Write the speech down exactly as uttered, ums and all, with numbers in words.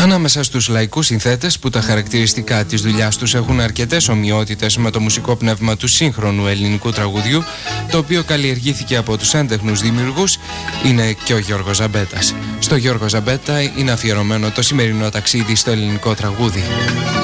Ανάμεσα στους λαϊκούς συνθέτες που τα χαρακτηριστικά της δουλειάς τους έχουν αρκετές ομοιότητες με το μουσικό πνεύμα του σύγχρονου ελληνικού τραγουδιού, το οποίο καλλιεργήθηκε από τους έντεχνους δημιουργούς, είναι και ο Γιώργος Ζαμπέτας. Στο Γιώργο Ζαμπέτα είναι αφιερωμένο το σημερινό ταξίδι στο ελληνικό τραγούδι.